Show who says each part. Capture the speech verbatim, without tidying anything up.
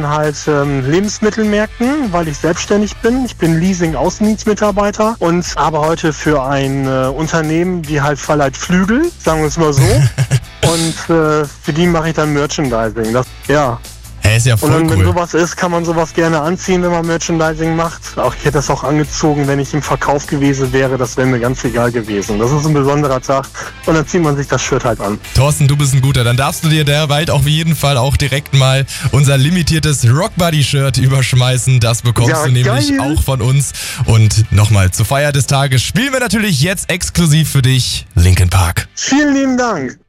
Speaker 1: halt ähm, Lebensmittelmärkten, weil ich selbstständig bin. Ich bin Leasing-Außendienstmitarbeiter und arbeite heute für ein äh, Unternehmen, die halt verleiht Flügel, sagen wir es mal so. Und äh, für die mache ich dann Merchandising. Das, ja.
Speaker 2: Hey, ist ja voll
Speaker 1: Und dann,
Speaker 2: cool.
Speaker 1: wenn sowas ist, kann man sowas gerne anziehen, wenn man Merchandising macht. Auch ich hätte das auch angezogen, wenn ich im Verkauf gewesen wäre. Das wäre mir ganz egal gewesen. Das ist ein besonderer Tag. Und dann zieht man sich das Shirt halt an.
Speaker 2: Thorsten, du bist ein guter. Dann darfst du dir derweil auf jeden Fall auch direkt mal unser limitiertes Rockbuddy-Shirt überschmeißen. Das bekommst
Speaker 1: Ja,
Speaker 2: du nämlich
Speaker 1: geil.
Speaker 2: auch von uns. Und nochmal zur Feier des Tages spielen wir natürlich jetzt exklusiv für dich Linkin Park.
Speaker 1: Vielen lieben Dank.